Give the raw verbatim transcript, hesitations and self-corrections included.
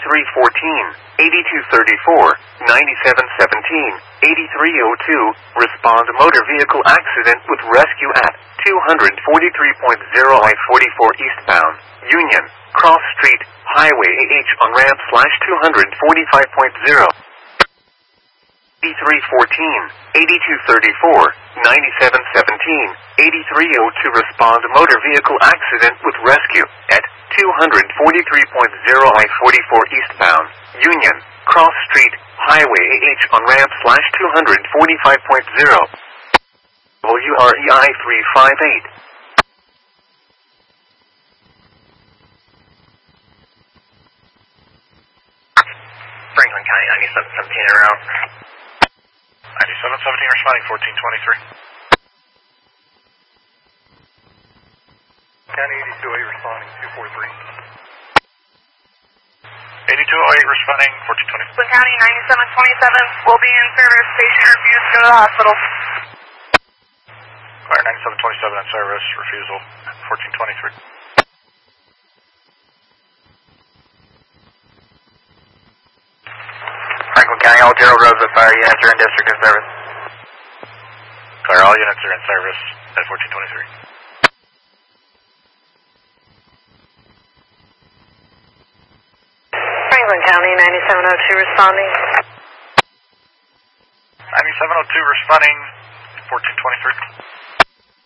eighty-three fourteen, eighty-two thirty-four, ninety-seven seventeen, eighty-three oh two, respond motor vehicle accident with rescue at two forty-three point zero I forty-four eastbound, Union, Cross Street, Highway A H on ramp slash two forty-five point zero. eighty-three fourteen, eighty-two thirty-four, ninety-seven seventeen, eighty-three oh two respond motor vehicle accident with rescue at two forty-three point zero I forty-four eastbound, Union, Cross Street, Highway A H on ramp slash two forty-five point zero. W R E I three five eight. Franklin County ninety-seven seventeen around. ninety-seven seventeen responding fourteen twenty-three. County eighty-two oh eight responding two forty-three. eighty-two oh eight responding fourteen twenty-three. Franklin County ninety-seven twenty-seven will be in service. Patient refused to go to the hospital. Fire ninety-seven twenty-seven in service. Refusal fourteen twenty-three. Franklin County, all Gerald Rosewood fire units are in district of service. Clear, all units are in service at fourteen twenty-three. Franklin County ninety-seven oh two responding. ninety-seven oh two responding fourteen twenty-three.